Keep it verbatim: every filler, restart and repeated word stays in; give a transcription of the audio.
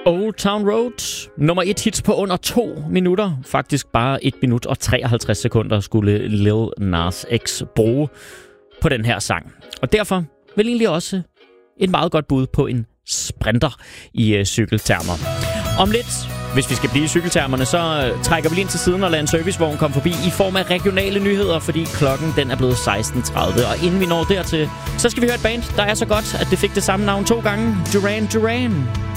Old Town Road. Nummer et hit på under to minutter. Faktisk bare et minut og treoghalvtreds sekunder skulle Lil Nas X bruge på den her sang. Og derfor vil egentlig også et meget godt bud på en sprinter i øh, cykeltermer. Om lidt, hvis vi skal blive i cykeltermerne, så øh, trækker vi lige ind til siden og lader en servicevogn komme forbi i form af regionale nyheder, fordi klokken den er blevet seksten tredive. Og inden vi når dertil, så skal vi høre et band, der er så godt, at det fik det samme navn to gange. Duran Duran.